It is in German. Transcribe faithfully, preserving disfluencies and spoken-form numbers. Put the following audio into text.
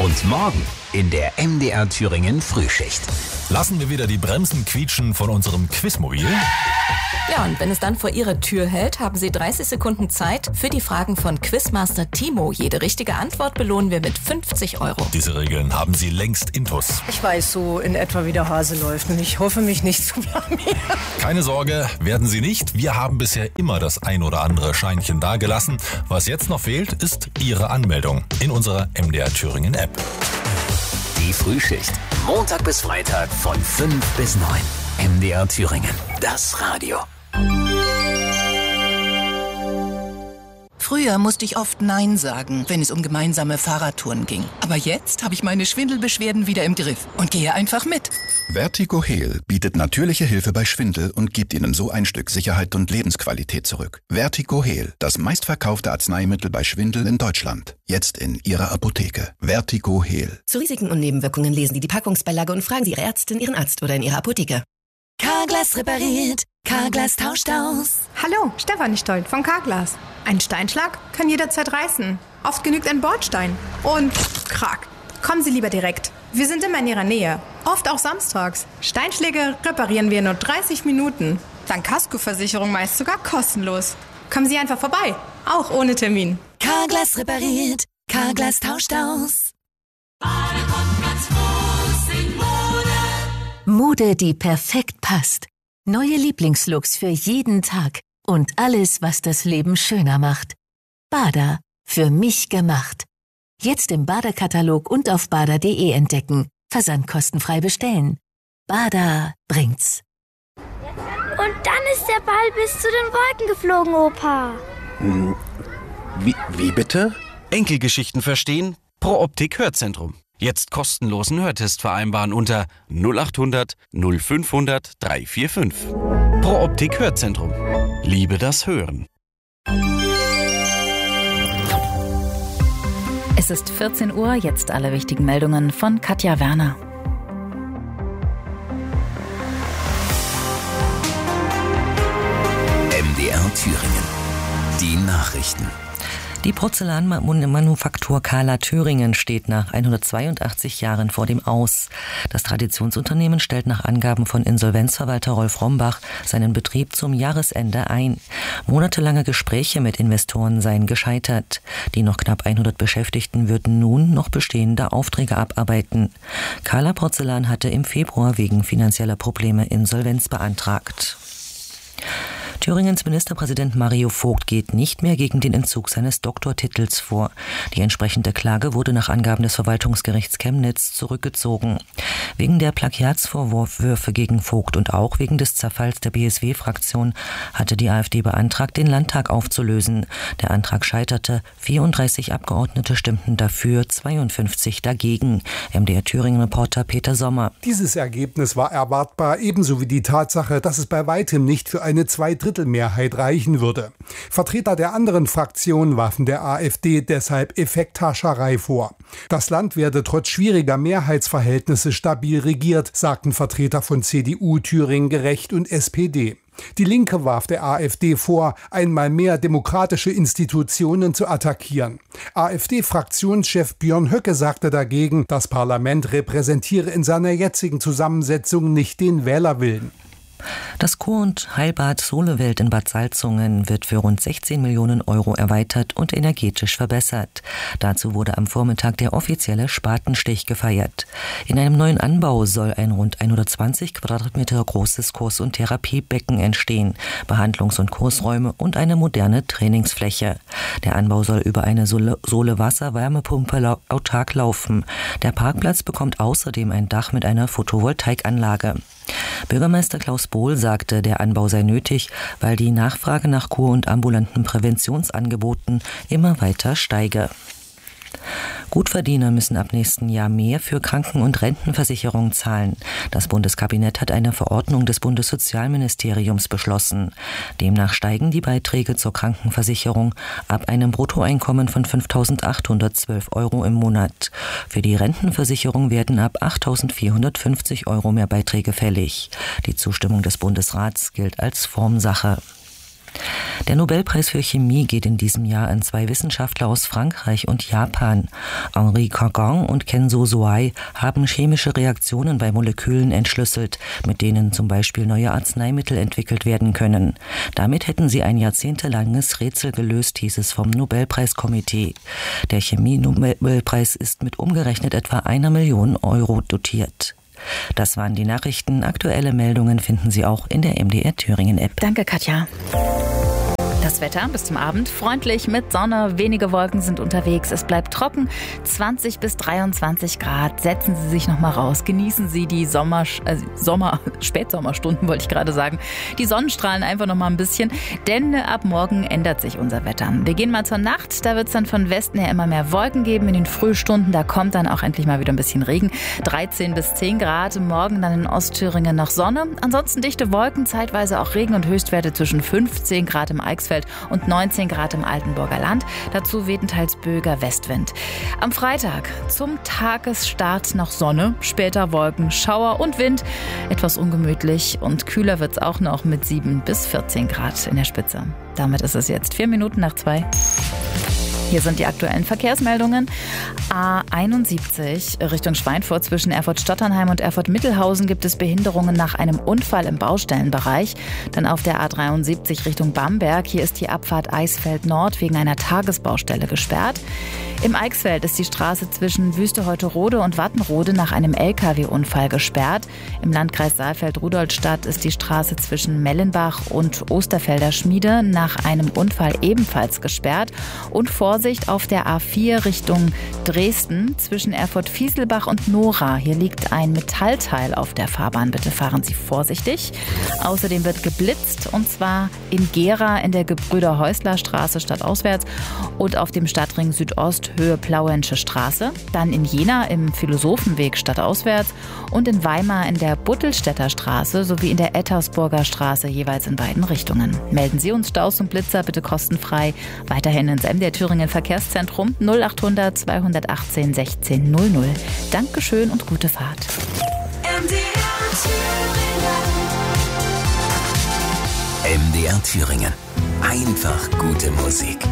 Und morgen in der M D R Thüringen Frühschicht. Lassen wir wieder die Bremsen quietschen von unserem Quizmobil. Ja, und wenn es dann vor Ihrer Tür hält, haben Sie dreißig Sekunden Zeit für die Fragen von Quizmaster Timo. Jede richtige Antwort belohnen wir mit fünfzig Euro. Diese Regeln haben Sie längst intus. Ich weiß so in etwa, wie der Hase läuft und ich hoffe, mich nicht zu blamieren. Keine Sorge, werden Sie nicht. Wir haben bisher immer das ein oder andere Scheinchen dagelassen. Was jetzt noch fehlt, ist Ihre Anmeldung in unserer M D R Thüringen App. Die Frühschicht. Montag bis Freitag von fünf bis neun. M D R Thüringen. Das Radio. Früher musste ich oft Nein sagen, wenn es um gemeinsame Fahrradtouren ging. Aber jetzt habe ich meine Schwindelbeschwerden wieder im Griff und gehe einfach mit. Vertigo-Heal bietet natürliche Hilfe bei Schwindel und gibt Ihnen so ein Stück Sicherheit und Lebensqualität zurück. Vertigo-Heal, das meistverkaufte Arzneimittel bei Schwindel in Deutschland. Jetzt in Ihrer Apotheke. Vertigo-Heal. Zu Risiken und Nebenwirkungen lesen Sie die Packungsbeilage und fragen Sie Ihre Ärztin, Ihren Arzt oder in Ihrer Apotheke. Carglass repariert, Carglass tauscht aus. Hallo, Stefanie Stoll von Carglass. Ein Steinschlag kann jederzeit reißen. Oft genügt ein Bordstein. Und krack. Kommen Sie lieber direkt. Wir sind immer in Ihrer Nähe. Oft auch samstags. Steinschläge reparieren wir in nur dreißig Minuten. Dank Kaskoversicherung meist sogar kostenlos. Kommen Sie einfach vorbei. Auch ohne Termin. Carglass repariert, Carglass tauscht aus. Mode, die perfekt passt. Neue Lieblingslooks für jeden Tag. Und alles, was das Leben schöner macht. Bada, für mich gemacht. Jetzt im Bada-Katalog und auf bada punkt de entdecken. Versand kostenfrei bestellen. Bada bringt's. Und dann ist der Ball bis zu den Wolken geflogen, Opa. Hm, wie, wie bitte? Enkelgeschichten verstehen? Pro Optik Hörzentrum. Jetzt kostenlosen Hörtest vereinbaren unter null acht hundert null fünfhundert dreihundertfünfundvierzig. Pro Optik Hörzentrum. Liebe das Hören. Es ist vierzehn Uhr, jetzt alle wichtigen Meldungen von Katja Werner. M D R Thüringen. Die Nachrichten. Die Porzellanmanufaktur Kahler Thüringen steht nach hundertzweiundachtzig Jahren vor dem Aus. Das Traditionsunternehmen stellt nach Angaben von Insolvenzverwalter Rolf Rombach seinen Betrieb zum Jahresende ein. Monatelange Gespräche mit Investoren seien gescheitert. Die noch knapp hundert Beschäftigten würden nun noch bestehende Aufträge abarbeiten. Kahler Porzellan hatte im Februar wegen finanzieller Probleme Insolvenz beantragt. Thüringens Ministerpräsident Mario Vogt geht nicht mehr gegen den Entzug seines Doktortitels vor. Die entsprechende Klage wurde nach Angaben des Verwaltungsgerichts Chemnitz zurückgezogen. Wegen der Plagiatsvorwürfe gegen Vogt und auch wegen des Zerfalls der B S W-Fraktion hatte die AfD beantragt, den Landtag aufzulösen. Der Antrag scheiterte. vierunddreißig Abgeordnete stimmten dafür, zweiundfünfzig dagegen. M D R Thüringen-Reporter Peter Sommer. Dieses Ergebnis war erwartbar, ebenso wie die Tatsache, dass es bei weitem nicht für eine Zweidrittelmehrheit reichen würde. Vertreter der anderen Fraktionen warfen der AfD deshalb Effekthascherei vor. Das Land werde trotz schwieriger Mehrheitsverhältnisse stabil regiert, sagten Vertreter von C D U, Thüringen Gerecht und S P D. Die Linke warf der AfD vor, einmal mehr demokratische Institutionen zu attackieren. AfD-Fraktionschef Björn Höcke sagte dagegen, das Parlament repräsentiere in seiner jetzigen Zusammensetzung nicht den Wählerwillen. Das Kur- und Heilbad Solewelt in Bad Salzungen wird für rund sechzehn Millionen Euro erweitert und energetisch verbessert. Dazu wurde am Vormittag der offizielle Spatenstich gefeiert. In einem neuen Anbau soll ein rund hundertzwanzig Quadratmeter großes Kurs- und Therapiebecken entstehen, Behandlungs- und Kursräume und eine moderne Trainingsfläche. Der Anbau soll über eine Sohle-Wasser-Wärmepumpe autark laufen. Der Parkplatz bekommt außerdem ein Dach mit einer Photovoltaikanlage. Bürgermeister Klaus Bohl sagte, der Anbau sei nötig, weil die Nachfrage nach Kur- und ambulanten Präventionsangeboten immer weiter steige. Gutverdiener müssen ab nächsten Jahr mehr für Kranken- und Rentenversicherung zahlen. Das Bundeskabinett hat eine Verordnung des Bundessozialministeriums beschlossen. Demnach steigen die Beiträge zur Krankenversicherung ab einem Bruttoeinkommen von fünftausendachthundertzwölf Euro im Monat. Für die Rentenversicherung werden ab achttausendvierhundertfünfzig Euro mehr Beiträge fällig. Die Zustimmung des Bundesrats gilt als Formsache. Der Nobelpreis für Chemie geht in diesem Jahr an zwei Wissenschaftler aus Frankreich und Japan. Henri Cagon und Kenzo Soai haben chemische Reaktionen bei Molekülen entschlüsselt, mit denen zum Beispiel neue Arzneimittel entwickelt werden können. Damit hätten sie ein jahrzehntelanges Rätsel gelöst, hieß es vom Nobelpreiskomitee. Der Chemie-Nobelpreis ist mit umgerechnet etwa einer Million Euro dotiert. Das waren die Nachrichten. Aktuelle Meldungen finden Sie auch in der M D R Thüringen App. Danke, Katja. Das Wetter bis zum Abend freundlich mit Sonne, wenige Wolken sind unterwegs, es bleibt trocken, zwanzig bis dreiundzwanzig Grad. Setzen Sie sich noch mal raus, genießen Sie die Sommer, äh, Sommer, Spätsommerstunden, wollte ich gerade sagen. Die Sonnenstrahlen einfach noch mal ein bisschen, denn ab morgen ändert sich unser Wetter. Wir gehen mal zur Nacht, da wird es dann von Westen her immer mehr Wolken geben. In den Frühstunden, da kommt dann auch endlich mal wieder ein bisschen Regen. dreizehn bis zehn Grad, morgen dann in Ostthüringen noch Sonne. Ansonsten dichte Wolken, zeitweise auch Regen und Höchstwerte zwischen fünfzehn Grad im Eichsfeld und neunzehn Grad im Altenburger Land. Dazu weht ein teils böiger Westwind. Am Freitag zum Tagesstart noch Sonne, später Wolken, Schauer und Wind. Etwas ungemütlich und kühler wird es auch noch mit sieben bis vierzehn Grad in der Spitze. Damit ist es jetzt vier Minuten nach zwei. Hier sind die aktuellen Verkehrsmeldungen. A einundsiebzig Richtung Schweinfurt zwischen Erfurt-Stotternheim und Erfurt-Mittelhausen gibt es Behinderungen nach einem Unfall im Baustellenbereich. Dann auf der A dreiundsiebzig Richtung Bamberg. Hier ist die Abfahrt Eisfeld Nord wegen einer Tagesbaustelle gesperrt. Im Eichsfeld ist die Straße zwischen Wüste-Heuterode und Wattenrode nach einem L K W-Unfall gesperrt. Im Landkreis Saalfeld-Rudolstadt ist die Straße zwischen Mellenbach und Osterfelder Schmiede nach einem Unfall ebenfalls gesperrt. Und Vorsicht auf der A vier Richtung Dresden zwischen Erfurt-Fieselbach und Nora. Hier liegt ein Metallteil auf der Fahrbahn. Bitte fahren Sie vorsichtig. Außerdem wird geblitzt, und zwar in Gera in der Gebrüder-Häusler-Straße stadtauswärts und auf dem Stadtring Südost Höhe Plauensche Straße, dann in Jena im Philosophenweg stadtauswärts und in Weimar in der Buttelstädter Straße sowie in der Ettersburger Straße jeweils in beiden Richtungen. Melden Sie uns Staus und Blitzer bitte kostenfrei weiterhin ins M D R Thüringen Verkehrszentrum null achthundert zweihundertachtzehn sechzehn null null. Dankeschön und gute Fahrt. M D R Thüringen. M D R Thüringen. Einfach gute Musik.